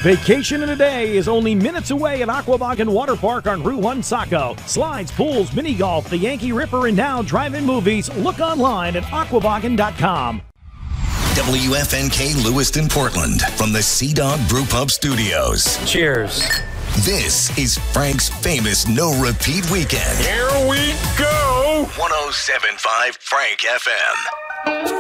Vacation in a day is only minutes away at Aquabog Water Park on Route 1 Saco. Slides, pools, mini golf, the Yankee Ripper, and now drive-in movies. Look online at aquaboggin.com. WFNK Lewiston, Portland, from the Sea Dog Brew Pub Studios. Cheers. This is Frank's famous no-repeat weekend. Here we go! 107.5 Frank FM.